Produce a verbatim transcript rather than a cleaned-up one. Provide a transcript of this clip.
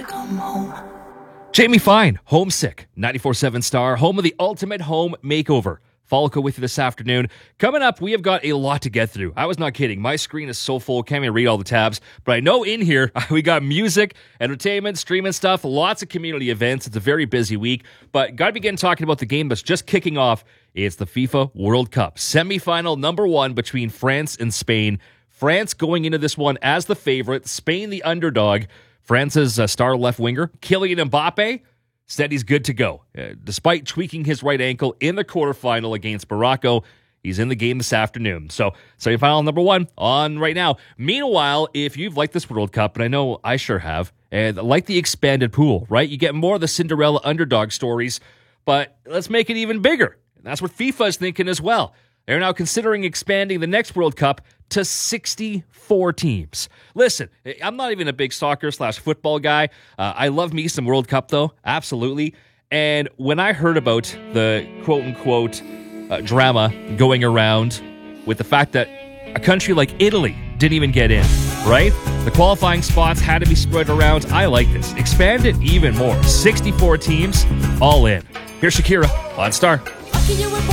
come home. Jamie Fine, Homesick, ninety-four point seven Star, home of the ultimate home makeover. Follico with you this afternoon. Coming up, we have got a lot to get through. I was not kidding. My screen is so full, can't even read all the tabs. But I know in here, we got music, entertainment, streaming stuff, lots of community events. It's a very busy week. But got to begin talking about the game that's just kicking off. It's the FIFA World Cup. Semifinal number one between France and Spain. France going into this one as the favorite. Spain the underdog. France's uh, star left winger, Kylian Mbappe, said he's good to go. Uh, despite tweaking his right ankle in the quarterfinal against Morocco, he's in the game this afternoon. So, semifinal number one on right now. Meanwhile, if you've liked this World Cup, and I know I sure have, and like the expanded pool, right? You get more of the Cinderella underdog stories, but let's make it even bigger. And that's what FIFA is thinking as well. They're now considering expanding the next World Cup to sixty-four teams. Listen, I'm not even a big soccer slash football guy. Uh, I love me some World Cup, though. Absolutely. And when I heard about the quote-unquote uh, drama going around with the fact that a country like Italy didn't even get in, right? The qualifying spots had to be spread around. I like this. Expand it even more. sixty-four teams, all in. Here's Shakira on Star.